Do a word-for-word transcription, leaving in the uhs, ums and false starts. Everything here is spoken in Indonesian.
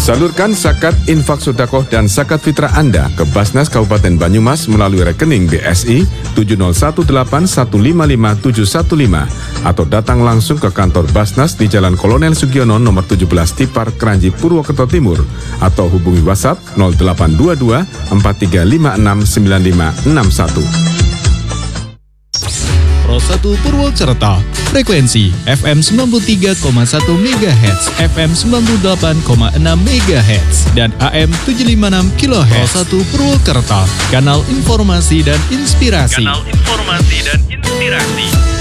Salurkan zakat, infak sedekah dan zakat fitrah Anda ke Basnas Kabupaten Banyumas melalui rekening B S I tujuh nol satu delapan satu lima lima tujuh satu lima atau datang langsung ke kantor Basnas di Jalan Kolonel Sugiono nomor tujuh belas Tipar, Kranji, Purwokerto Timur atau hubungi WhatsApp nol delapan dua dua empat tiga lima enam sembilan lima enam satu. Pro satu Purwokerto, frekuensi F M sembilan puluh tiga koma satu megahertz, F M sembilan puluh delapan koma enam megahertz, dan A M tujuh lima enam kilohertz. Pro satu Purwokerto, kanal informasi dan inspirasi. Kanal informasi dan inspirasi.